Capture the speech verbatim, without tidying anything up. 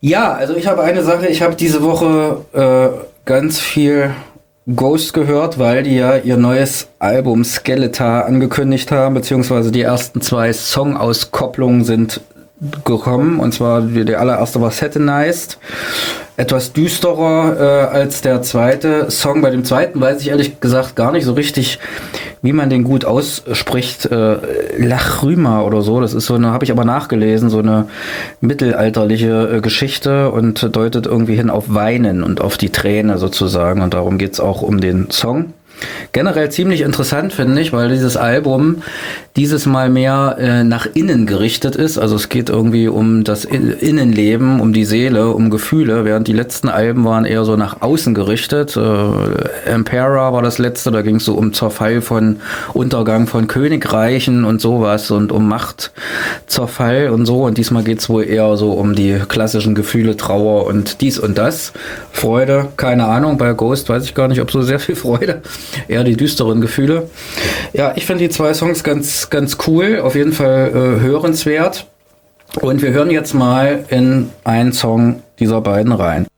Ja, also ich habe eine Sache, ich habe diese Woche äh, ganz viel Ghost gehört, weil die ja ihr neues Album Skeletor angekündigt haben, beziehungsweise die ersten zwei Songauskopplungen sind gekommen, und zwar die, die allererste war Satanized, etwas düsterer äh, als der zweite Song. Bei dem zweiten weiß ich ehrlich gesagt gar nicht so richtig, wie man den gut ausspricht. Äh, Lachryma oder so, das ist so eine, habe ich aber nachgelesen, so eine mittelalterliche äh, Geschichte und deutet irgendwie hin auf Weinen und auf die Träne sozusagen, und darum geht's auch um den Song. Generell ziemlich interessant, finde ich, weil dieses Album dieses Mal mehr äh, nach innen gerichtet ist. Also es geht irgendwie um das Innenleben, um die Seele, um Gefühle, während die letzten Alben waren eher so nach außen gerichtet. Äh, Emperor war das letzte, da ging es so um Zerfall von Untergang von Königreichen und sowas und um Machtzerfall und so. Und diesmal geht es wohl eher so um die klassischen Gefühle, Trauer und dies und das. Freude, keine Ahnung, bei Ghost weiß ich gar nicht, ob so sehr viel Freude. Eher die düsteren Gefühle. Ja, ich finde die zwei Songs ganz, ganz cool. Auf jeden Fall äh, hörenswert. Und wir hören jetzt mal in einen Song dieser beiden rein.